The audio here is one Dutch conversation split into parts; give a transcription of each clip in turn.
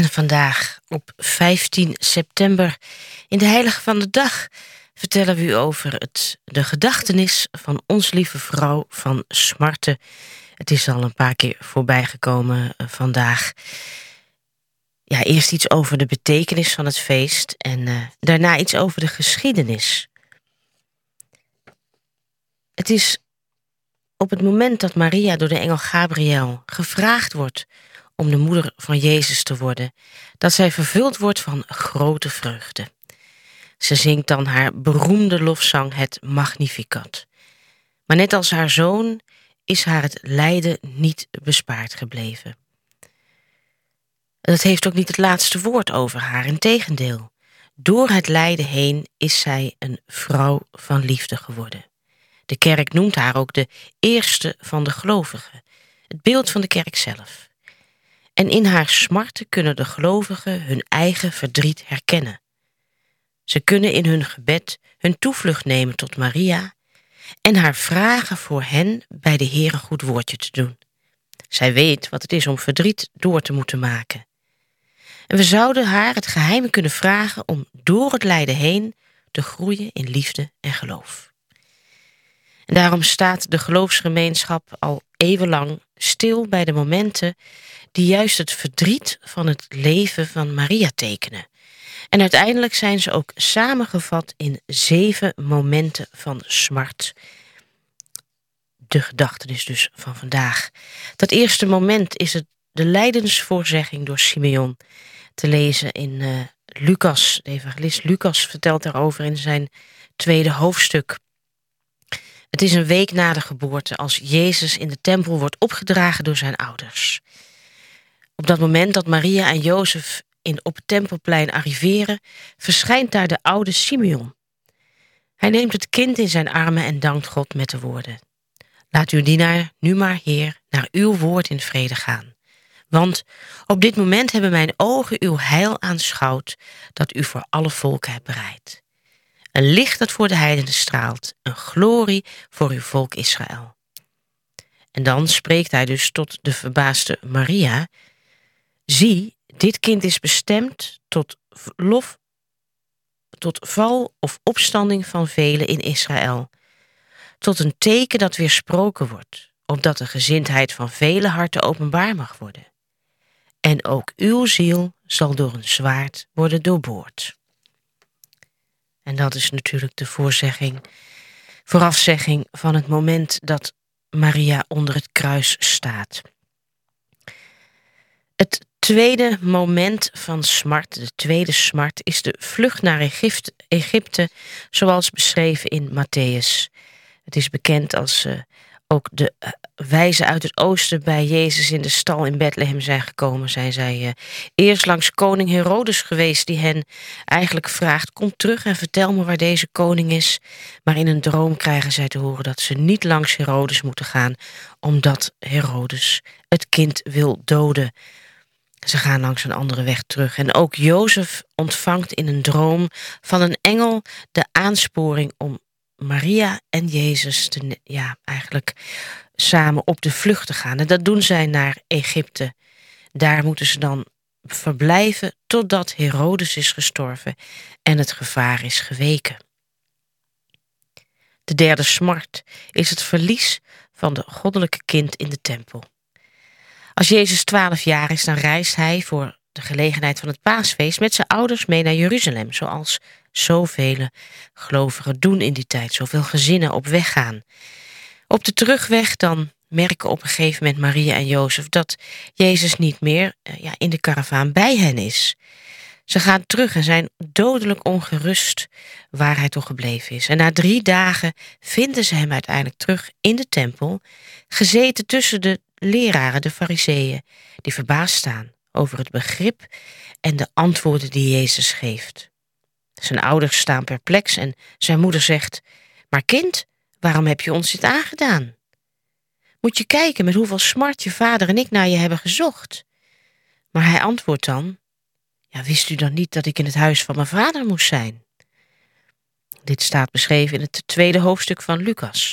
En vandaag, op 15 september, in de Heilige van de Dag, vertellen we u over de gedachtenis van Ons Lieve Vrouw van Smarte. Het is al een paar keer voorbijgekomen vandaag. Ja, eerst iets over de betekenis van het feest en daarna iets over de geschiedenis. Het is op het moment dat Maria door de engel Gabriël gevraagd wordt om de moeder van Jezus te worden, dat zij vervuld wordt van grote vreugde. Ze zingt dan haar beroemde lofzang, het Magnificat. Maar net als haar zoon is haar het lijden niet bespaard gebleven. Dat heeft ook niet het laatste woord over haar, integendeel. Door het lijden heen is zij een vrouw van liefde geworden. De kerk noemt haar ook de eerste van de gelovigen, het beeld van de kerk zelf. En in haar smarten kunnen de gelovigen hun eigen verdriet herkennen. Ze kunnen in hun gebed hun toevlucht nemen tot Maria en haar vragen voor hen bij de Heer een goed woordje te doen. Zij weet wat het is om verdriet door te moeten maken. En we zouden haar het geheim kunnen vragen om door het lijden heen te groeien in liefde en geloof. En daarom staat de geloofsgemeenschap al eeuwenlang stil bij de momenten die juist het verdriet van het leven van Maria tekenen. En uiteindelijk zijn ze ook samengevat in 7 momenten van smart. De gedachtenis dus van vandaag. Dat eerste moment is de lijdensvoorzegging door Simeon, te lezen in Lucas. De evangelist Lucas vertelt daarover in zijn 2e hoofdstuk. Het is een week na de geboorte als Jezus in de tempel wordt opgedragen door zijn ouders. Op dat moment dat Maria en Jozef op het tempelplein arriveren, verschijnt daar de oude Simeon. Hij neemt het kind in zijn armen en dankt God met de woorden: Laat uw dienaar nu maar, Heer, naar uw woord in vrede gaan. Want op dit moment hebben mijn ogen uw heil aanschouwd, dat u voor alle volken hebt bereid. Een licht dat voor de heidenen straalt, een glorie voor uw volk Israël. En dan spreekt hij dus tot de verbaasde Maria: Zie, dit kind is bestemd tot val of opstanding van velen in Israël, tot een teken dat weersproken wordt, opdat de gezindheid van vele harten openbaar mag worden. En ook uw ziel zal door een zwaard worden doorboord. En dat is natuurlijk de voorafzegging van het moment dat Maria onder het kruis staat. Het tweede moment van smart, de tweede smart, is de vlucht naar Egypte, zoals beschreven in Matthäus. Het is bekend als ook de wijzen uit het oosten bij Jezus in de stal in Bethlehem zijn gekomen. Zijn zij eerst langs koning Herodes geweest, die hen eigenlijk vraagt: kom terug en vertel me waar deze koning is. Maar in een droom krijgen zij te horen dat ze niet langs Herodes moeten gaan, omdat Herodes het kind wil doden. Ze gaan langs een andere weg terug. En ook Jozef ontvangt in een droom van een engel de aansporing om Maria en Jezus eigenlijk samen op de vlucht te gaan. En dat doen zij naar Egypte. Daar moeten ze dan verblijven totdat Herodes is gestorven en het gevaar is geweken. De derde smart is het verlies van de goddelijke kind in de tempel. Als Jezus 12 jaar is, dan reist hij voor de gelegenheid van het paasfeest met zijn ouders mee naar Jeruzalem, zoals zoveel gelovigen doen in die tijd, zoveel gezinnen op weg gaan. Op de terugweg dan merken op een gegeven moment Maria en Jozef dat Jezus niet meer in de karavaan bij hen is. Ze gaan terug en zijn dodelijk ongerust waar hij toch gebleven is. En na 3 dagen vinden ze hem uiteindelijk terug in de tempel, gezeten tussen de leraren, de fariseeën, die verbaasd staan over het begrip en de antwoorden die Jezus geeft. Zijn ouders staan perplex en zijn moeder zegt: maar kind, waarom heb je ons dit aangedaan? Moet je kijken met hoeveel smart je vader en ik naar je hebben gezocht. Maar hij antwoordt dan: wist u dan niet dat ik in het huis van mijn vader moest zijn? Dit staat beschreven in het 2e hoofdstuk van Lucas.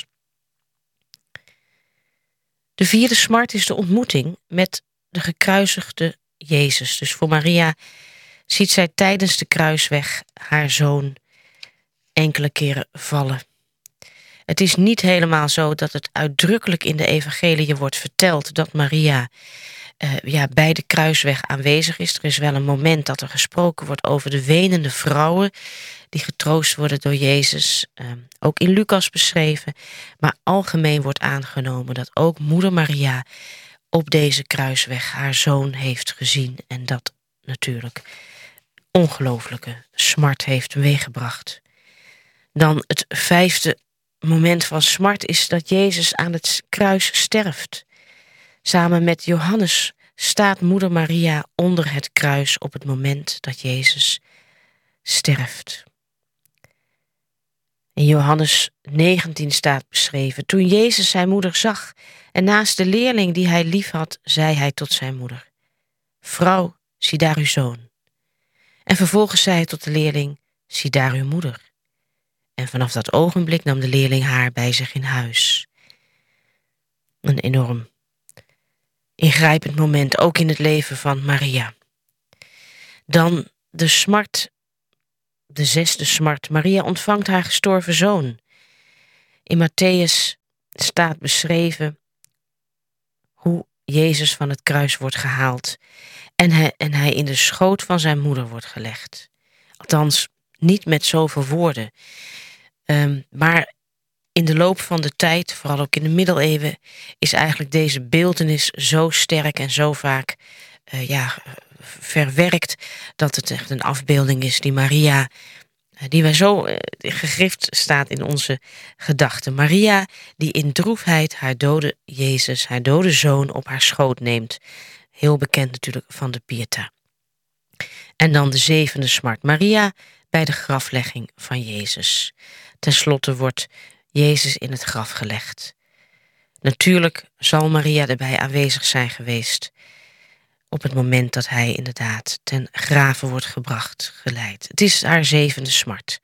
De 4e smart is de ontmoeting met de gekruisigde Jezus. Dus voor Maria ziet zij tijdens de kruisweg haar zoon enkele keren vallen. Het is niet helemaal zo dat het uitdrukkelijk in de evangeliën wordt verteld dat Maria bij de kruisweg aanwezig is. Er is wel een moment dat er gesproken wordt over de wenende vrouwen die getroost worden door Jezus. Ook in Lucas beschreven. Maar algemeen wordt aangenomen dat ook moeder Maria op deze kruisweg haar zoon heeft gezien. En dat natuurlijk ongelooflijke smart heeft meegebracht. Dan het 5e moment van smart is dat Jezus aan het kruis sterft. Samen met Johannes staat moeder Maria onder het kruis op het moment dat Jezus sterft. In Johannes 19 staat beschreven: toen Jezus zijn moeder zag en naast de leerling die hij lief had, zei hij tot zijn moeder: vrouw, zie daar uw zoon. En vervolgens zei hij tot de leerling: zie daar uw moeder. En vanaf dat ogenblik nam de leerling haar bij zich in huis. Een enorm ingrijpend moment, ook in het leven van Maria. Dan de smart, de 6e smart. Maria ontvangt haar gestorven zoon. In Mattheüs staat beschreven hoe Jezus van het kruis wordt gehaald en hij in de schoot van zijn moeder wordt gelegd. Althans, niet met zoveel woorden. Maar in de loop van de tijd, vooral ook in de middeleeuwen, is eigenlijk deze beeltenis zo sterk en zo vaak verwerkt dat het echt een afbeelding is die Maria, die wij zo gegrift staat in onze gedachten. Maria die in droefheid haar dode Jezus, haar dode zoon op haar schoot neemt. Heel bekend natuurlijk van de Pietà. En dan de 7e smart. Maria bij de graflegging van Jezus. Ten slotte wordt Jezus in het graf gelegd. Natuurlijk zal Maria erbij aanwezig zijn geweest op het moment dat hij inderdaad ten grave wordt gebracht, geleid. Het is haar 7e smart.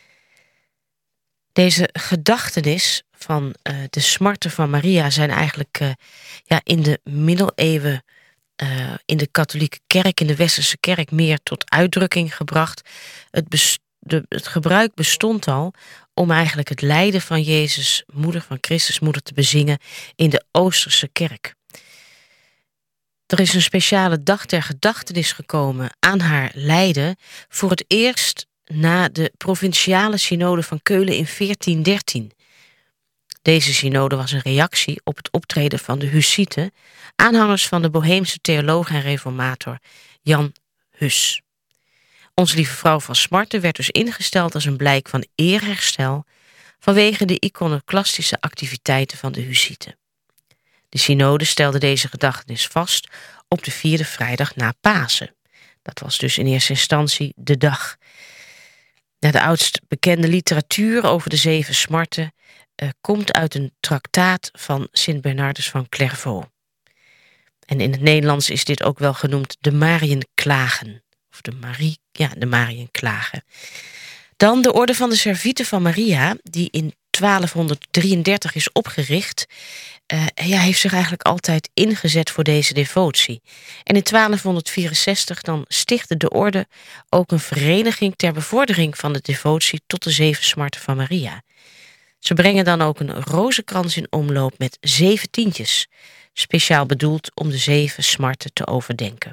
Deze gedachtenis van de smarten van Maria zijn eigenlijk in de middeleeuwen in de katholieke kerk, in de westerse kerk, meer tot uitdrukking gebracht. Het gebruik bestond al om eigenlijk het lijden van Jezus, moeder van Christus, moeder, te bezingen in de Oosterse kerk. Er is een speciale dag ter gedachtenis gekomen aan haar lijden, voor het eerst na de provinciale synode van Keulen in 1413. Deze synode was een reactie op het optreden van de Hussieten, aanhangers van de Boheemse theoloog en reformator Jan Hus. Onze Lieve Vrouw van Smarten werd dus ingesteld als een blijk van eerherstel vanwege de iconoclastische activiteiten van de Hussieten. De synode stelde deze gedachtenis vast op de 4e vrijdag na Pasen. Dat was dus in eerste instantie de dag. De oudst bekende literatuur over de 7 smarten komt uit een traktaat van Sint Bernardus van Clairvaux. En in het Nederlands is dit ook wel genoemd de Mariënklagen. Of de Mariënklagen. Dan de Orde van de Servieten van Maria, die in 1233 is opgericht, heeft zich eigenlijk altijd ingezet voor deze devotie. En in 1264 dan stichtte de orde ook een vereniging ter bevordering van de devotie tot de 7 smarten van Maria. Ze brengen dan ook een rozenkrans in omloop met 7 tientjes, speciaal bedoeld om de 7 smarten te overdenken.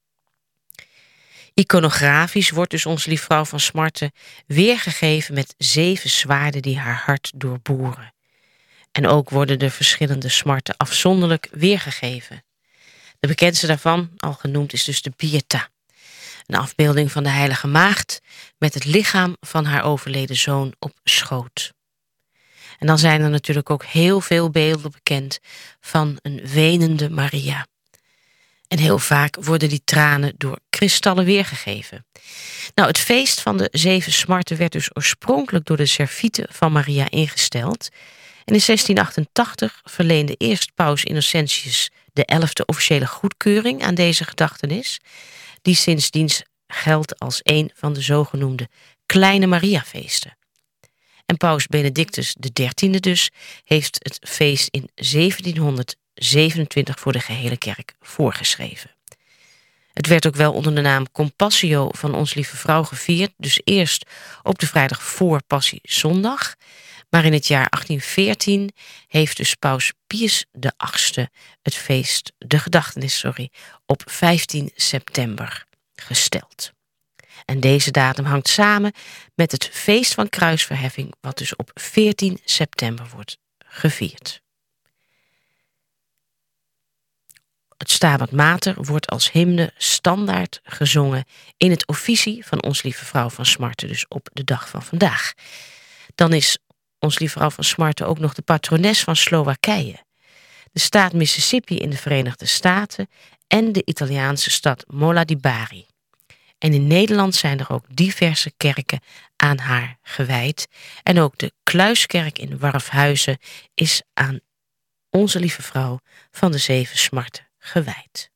Iconografisch wordt dus onze Lieve Vrouw van Smarten weergegeven met 7 zwaarden die haar hart doorboren. En ook worden de verschillende smarten afzonderlijk weergegeven. De bekendste daarvan, al genoemd, is dus de Pietà. Een afbeelding van de Heilige Maagd met het lichaam van haar overleden zoon op schoot. En dan zijn er natuurlijk ook heel veel beelden bekend van een wenende Maria. En heel vaak worden die tranen door kristallen weergegeven. Nou, het feest van de 7 smarten werd dus oorspronkelijk door de Servieten van Maria ingesteld. En in 1688 verleende eerst paus Innocentius XI officiële goedkeuring aan deze gedachtenis, die sindsdien geldt als een van de zogenoemde Kleine Mariafeesten. En paus Benedictus XIII dus heeft het feest in 1727 voor de gehele kerk voorgeschreven. Het werd ook wel onder de naam Compassio van Ons Lieve Vrouw gevierd, dus eerst op de vrijdag voor Passiezondag. Maar in het jaar 1814 heeft dus paus Pius VIII het feest, de gedachtenis, op 15 september gesteld. En deze datum hangt samen met het feest van kruisverheffing, wat dus op 14 september wordt gevierd. Het Stabat Mater wordt als hymne standaard gezongen in het officie van Ons Lieve Vrouw van Smarte, dus op de dag van vandaag. Dan is Ons Lieve Vrouw van Smarte ook nog de patrones van Slowakije, de staat Mississippi in de Verenigde Staten en de Italiaanse stad Mola di Bari. En in Nederland zijn er ook diverse kerken aan haar gewijd. En ook de Kluiskerk in Warfhuizen is aan Onze Lieve Vrouw van de Zeven Smarten gewijd.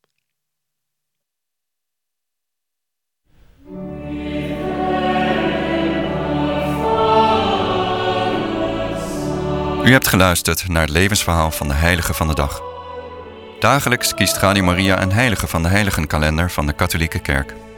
U hebt geluisterd naar het levensverhaal van de heilige van de dag. Dagelijks kiest Radio Maria een heilige van de heiligenkalender van de Katholieke Kerk.